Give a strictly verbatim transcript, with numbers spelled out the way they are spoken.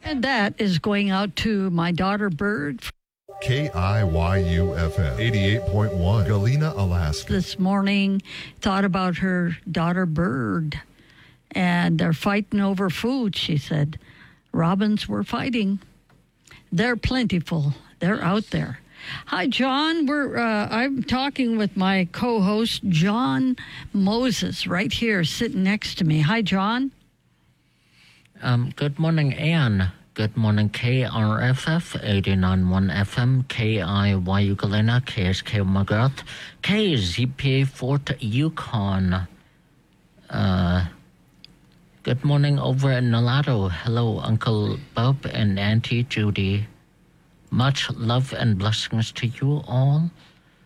And that is going out to my daughter Bird K I Y U F M, eighty-eight point one, Galena, Alaska. this morning. Thought about her daughter Bird. And they're fighting over food, she said. Robins were fighting. They're plentiful. They're out there. Hi, John. We're uh, I'm talking with my co-host, John Moses, right here, sitting next to me. Hi, John. Um, good morning, Anne. Good morning, K R F F, eighty-nine point one F M, K I Y U Galena, K S K McGrath, K Z P A Fort Yukon. Uh, good morning over in Nolato. Hello, Uncle Bob and Auntie Judy. Much love and blessings to you all.